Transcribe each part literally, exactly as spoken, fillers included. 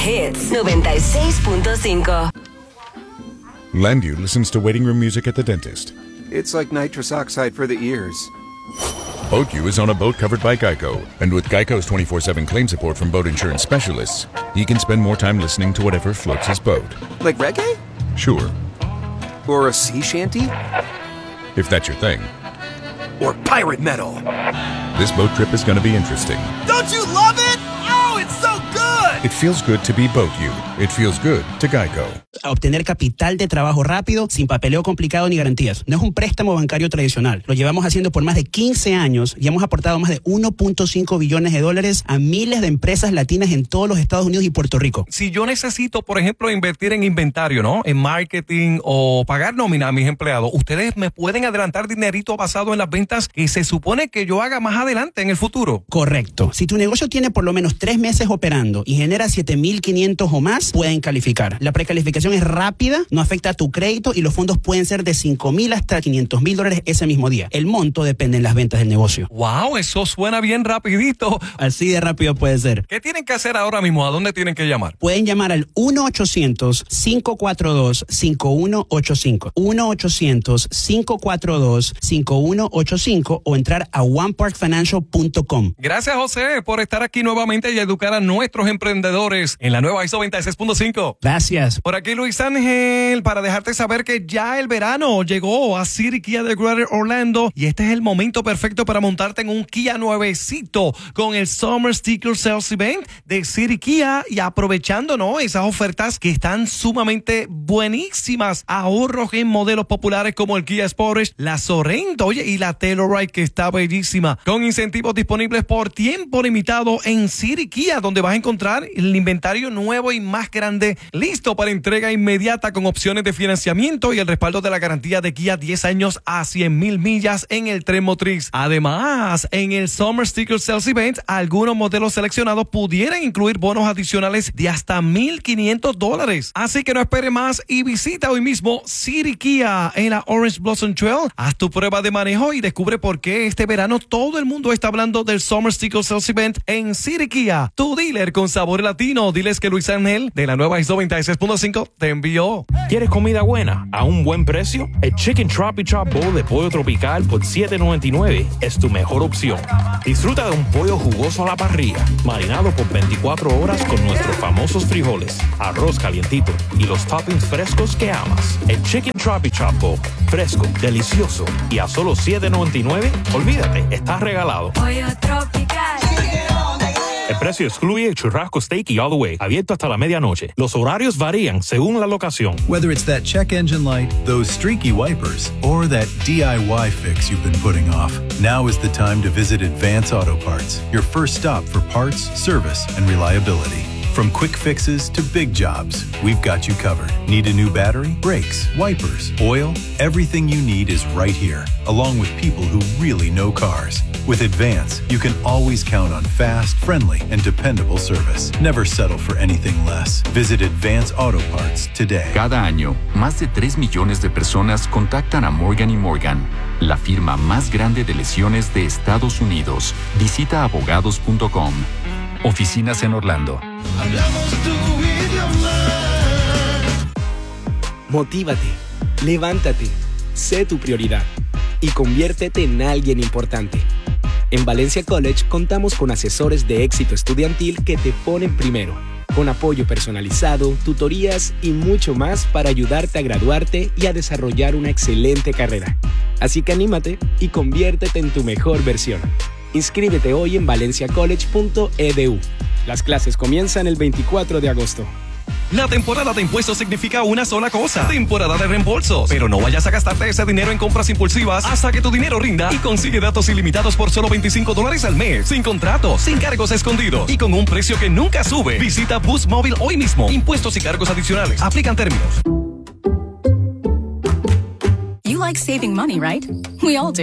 Hits noventa y seis punto cinco. Landu listens to waiting room music at the dentist. It's like nitrous oxide for the ears. BoatU is on a boat covered by Geico, and with Geico's twenty-four seven claim support from boat insurance specialists, he can spend more time listening to whatever floats his boat. Like reggae? Sure. Or a sea shanty? If that's your thing. Or pirate metal? This boat trip is going to be interesting. Don't you love it? Oh, it's so good! It feels good to be BoatU. It feels good to Geico. A obtener capital de trabajo rápido, sin papeleo complicado ni garantías. No es un préstamo bancario tradicional. Lo llevamos haciendo por más de quince años y hemos aportado más de uno punto cinco billones de dólares a miles de empresas latinas en todos los Estados Unidos y Puerto Rico. Si yo necesito, por ejemplo, invertir en inventario, ¿no? En marketing o pagar nómina a mis empleados, ustedes me pueden adelantar dinerito basado en las ventas que se supone que yo haga más adelante en el futuro. Correcto. Si tu negocio tiene por lo menos tres meses operando y genera siete mil quinientos o más, pueden calificar. La precalificación es rápida, no afecta a tu crédito y los fondos pueden ser de cinco mil hasta quinientos mil dólares ese mismo día. El monto depende en las ventas del negocio. Wow, eso suena bien rapidito. Así de rápido puede ser. ¿Qué tienen que hacer ahora mismo? ¿A dónde tienen que llamar? Pueden llamar al uno ochocientos, cinco cuatro dos, cinco uno ocho cinco. uno ochocientos, cinco cuatro dos, cinco uno ocho cinco o entrar a one park financial punto com. Gracias, José, por estar aquí nuevamente y educar a nuestros emprendedores en la nueva I S O noventa y seis punto cinco. Gracias. Por aquí Luis Ángel, para dejarte saber que ya el verano llegó a City Kia de Greater Orlando y este es el momento perfecto para montarte en un Kia nuevecito con el Summer Sticker Sales Event de City Kia y aprovechando, ¿no?, esas ofertas que están sumamente buenísimas. Ahorros en modelos populares como el Kia Sportage, la Sorento, oye, y la Telluride que está bellísima, con incentivos disponibles por tiempo limitado en City Kia, donde vas a encontrar el inventario nuevo y más grande listo para entrega inmediata con opciones de financiamiento y el respaldo de la garantía de Kia diez años a cien mil millas en el tren motriz. Además, en el Summer Sticker Sales Event, algunos modelos seleccionados pudieran incluir bonos adicionales de hasta mil quinientos dólares. Así que no espere más y visita hoy mismo City Kia en la Orange Blossom Trail. Haz tu prueba de manejo y descubre por qué este verano todo el mundo está hablando del Summer Sticker Sales Event en City Kia, tu dealer con sabor latino. Diles que Luis Ángel de la nueva I S O noventa y seis punto cinco te envió. ¿Quieres comida buena a un buen precio? El Chicken Tropi Chop Bowl de pollo tropical por siete noventa y nueve es tu mejor opción. Disfruta de un pollo jugoso a la parrilla, marinado por veinticuatro horas con nuestros famosos frijoles, arroz calientito y los toppings frescos que amas. El Chicken Tropi Chop Bowl, fresco, delicioso y a solo siete noventa y nueve, olvídate, está regalado. Pollo tropical. El precio excluye el churrasco steak y all the way, abierto hasta la medianoche. Los horarios varían según la locación. Whether it's that check engine light, those streaky wipers, or that D I Y fix you've been putting off, now is the time to visit Advance Auto Parts, your first stop for parts, service, and reliability. From quick fixes to big jobs, we've got you covered. Need a new battery, brakes, wipers, oil? Everything you need is right here, along with people who really know cars. With Advance, you can always count on fast, friendly, and dependable service. Never settle for anything less. Visit Advance Auto Parts today. Cada año, más de tres millones de personas contactan a Morgan y Morgan, la firma más grande de lesiones de Estados Unidos. Visita abogados punto com. Oficinas en Orlando. Hablamos tu idioma. Motívate, levántate, sé tu prioridad y conviértete en alguien importante. En Valencia College contamos con asesores de éxito estudiantil que te ponen primero, con apoyo personalizado, tutorías y mucho más para ayudarte a graduarte y a desarrollar una excelente carrera. Así que anímate y conviértete en tu mejor versión. Inscríbete hoy en valencia college punto e d u. Las clases comienzan el veinticuatro de agosto. La temporada de impuestos significa una sola cosa: temporada de reembolsos. Pero no vayas a gastarte ese dinero en compras impulsivas hasta que tu dinero rinda y consigue datos ilimitados por solo veinticinco dólares al mes, sin contratos, sin cargos escondidos y con un precio que nunca sube. Visita Boost Mobile hoy mismo. Impuestos y cargos adicionales. Aplican términos. You like saving money, right? We all do.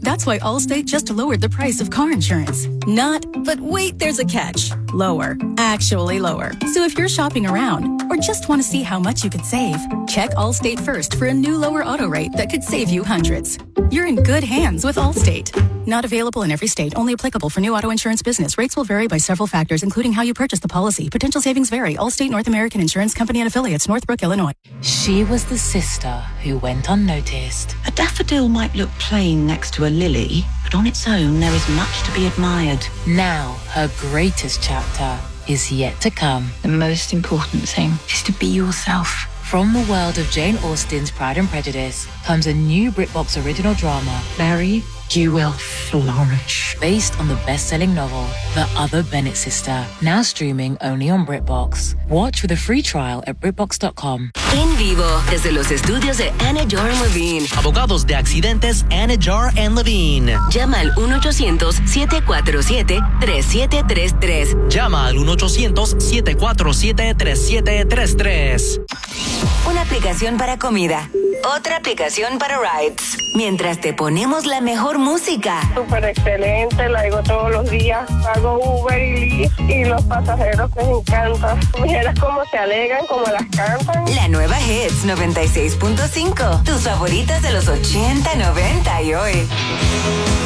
That's why Allstate just lowered the price of car insurance. Not, but wait, there's a catch. Lower. Actually lower. So if you're shopping around or just want to see how much you could save, check Allstate first for a new lower auto rate that could save you hundreds. You're in good hands with Allstate. Not available in every state. Only applicable for new auto insurance business. Rates will vary by several factors, including how you purchase the policy. Potential savings vary. Allstate North American Insurance Company and affiliates, Northbrook, Illinois. She was the sister who went unnoticed. A daffodil might look plain next to a lily, but on its own there is much to be admired. Now, her greatest chapter is yet to come. The most important thing is to be yourself. From the world of Jane Austen's Pride and Prejudice comes a new BritBox original drama, Mary, you will flourish. Based on the best-selling novel, The Other Bennett Sister, now streaming only on BritBox. Watch with a free trial at Britbox dot com. En vivo, desde los estudios de Anajar and Levine. Abogados de accidentes Anajar and Levine. Llama al uno ochocientos, siete cuatro siete, tres siete tres tres. Llama al uno ochocientos, siete cuatro siete, tres siete tres tres. Una aplicación para comida. Otra aplicación para rides. Mientras te ponemos la mejor música. Súper excelente, la hago todos los días. Hago Uber y Lyft y los pasajeros les encanta. Mira cómo se alegran, cómo las cantan. La nueva Hits noventa y seis punto cinco. Tus favoritas de los ochenta, noventa y hoy.